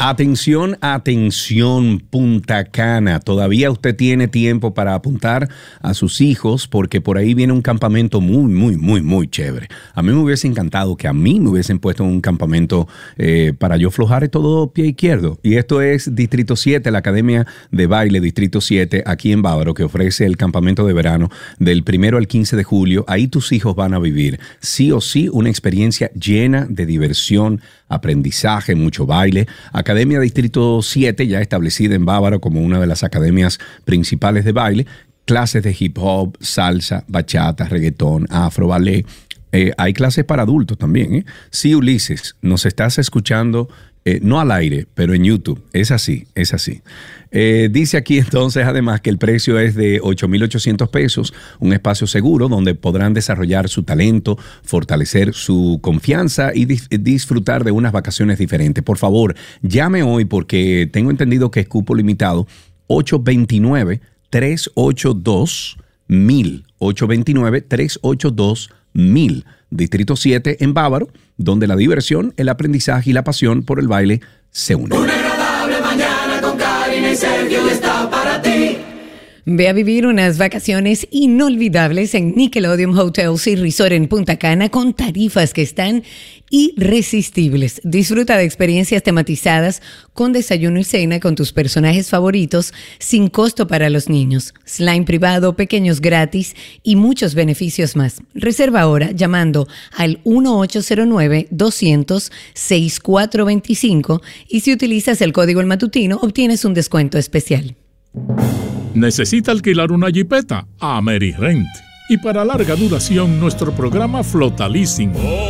Atención, atención, Punta Cana. Todavía usted tiene tiempo para apuntar a sus hijos porque por ahí viene un campamento muy chévere. A mí me hubiese encantado que a mí me hubiesen puesto un campamento para yo flojar todo pie izquierdo. Y esto es Distrito 7, la Academia de Baile Distrito 7, aquí en Bávaro, que ofrece el campamento de verano del 1 al 15 de julio. Ahí tus hijos van a vivir, sí o sí, una experiencia llena de diversión, aprendizaje, mucho baile. Academia Distrito 7, ya establecida en Bávaro como una de las academias principales de baile. Clases de hip hop, salsa, bachata, reggaetón, afro, ballet. Hay clases para adultos también. Sí, Ulises, nos estás escuchando, no al aire, pero en YouTube. Es así, es así. Dice aquí entonces además que el precio es de 8,800 pesos, un espacio seguro donde podrán desarrollar su talento, fortalecer su confianza y disfrutar de unas vacaciones diferentes. Por favor, llame hoy porque tengo entendido que es cupo limitado. 829-382-1000. 829-382-1000. Distrito 7 en Bávaro, donde la diversión, el aprendizaje y la pasión por el baile se unen. Una agradable mañana con Karina y Sergio está para ti. Ve a vivir unas vacaciones inolvidables en Nickelodeon Hotels y Resort en Punta Cana con tarifas que están irresistibles. Disfruta de experiencias tematizadas con desayuno y cena con tus personajes favoritos sin costo para los niños, slime privado, pequeños gratis y muchos beneficios más. Reserva ahora llamando al 1-809-200-6425 y si utilizas el código El Matutino obtienes un descuento especial. ¿Necesita alquilar una jipeta? AmeriRent. Y para larga duración, nuestro programa Flota Leasing.